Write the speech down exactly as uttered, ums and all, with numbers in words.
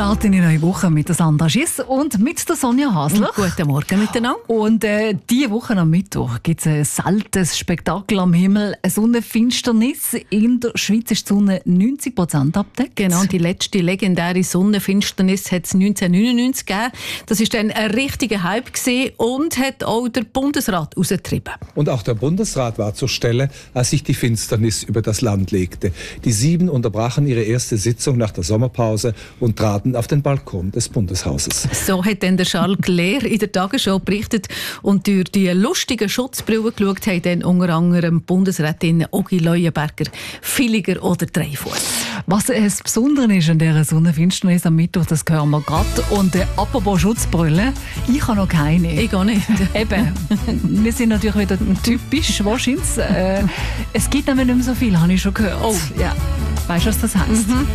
Start in die neue Woche mit der Sandra Schiss und mit der Sonja Hasler. Guten Morgen miteinander. Und äh, diese Woche am Mittwoch gibt es ein seltenes Spektakel am Himmel, eine Sonnenfinsternis. In der Schweiz ist die Sonne neunzig Prozent abdeckt. Genau, die letzte legendäre Sonnenfinsternis hat es neunzehnhundertneunundneunzig gegeben. Das war dann ein richtiger Hype gewesen und hat auch der Bundesrat rausgetrieben. Und auch der Bundesrat war zur Stelle, als sich die Finsternis über das Land legte. Die Sieben unterbrachen ihre erste Sitzung nach der Sommerpause und traten auf den Balkon des Bundeshauses. So hat dann der Charles Clair in der Tagesschau berichtet und durch die lustigen Schutzbrillen geschaut haben dann unter anderem Bundesrätin Ogi Leuenberger, Villiger oder Dreifuss. Was das Besondere ist an dieser Sonnenfinsternis am Mittwoch, das hören wir gerade. Und äh, apropos Schutzbrille, ich habe noch keine. Ich gar nicht. Eben, wir sind natürlich wieder typisch wahrscheinlich. Äh, es gibt nämlich nicht mehr so viel, habe ich schon gehört. Oh, ja. Weißt du, was das heisst? Mhm.